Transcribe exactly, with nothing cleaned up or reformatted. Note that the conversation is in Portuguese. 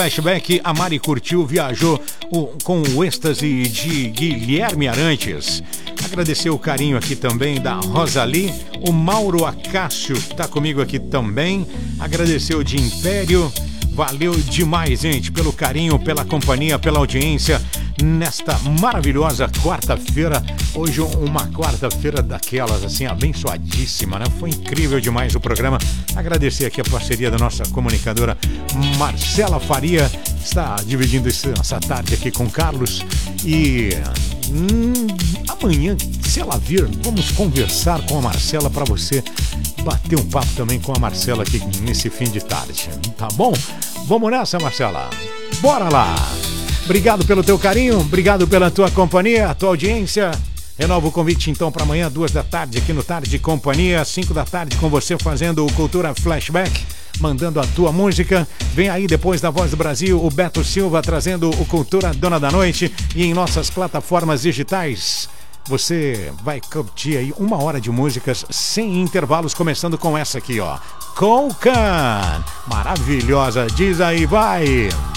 Flashback, a Mari curtiu, viajou o, com o êxtase de Guilherme Arantes. Agradecer o carinho aqui também da Rosalie. O Mauro Acácio está comigo aqui também. Agradecer o de Império. Valeu demais, gente, pelo carinho, pela companhia, pela audiência nesta maravilhosa quarta-feira. Hoje uma quarta-feira daquelas, assim, abençoadíssima, né? Foi incrível demais o programa. Agradecer aqui a parceria da nossa comunicadora Marcela Faria, que está dividindo essa tarde aqui com o Carlos. E hum, amanhã, se ela vir, vamos conversar com a Marcela para você bater um papo também com a Marcela aqui nesse fim de tarde, tá bom? Vamos nessa, Marcela. Bora lá! Obrigado pelo teu carinho, obrigado pela tua companhia, a tua audiência. Renovo o convite então para amanhã, duas da tarde, aqui no Tarde de Companhia, cinco da tarde com você fazendo o Cultura Flashback, mandando a tua música. Vem aí depois da Voz do Brasil, o Beto Silva trazendo o Cultura Dona da Noite, e em nossas plataformas digitais você vai curtir aí uma hora de músicas sem intervalos, começando com essa aqui, ó. Colcan, maravilhosa, diz aí, vai!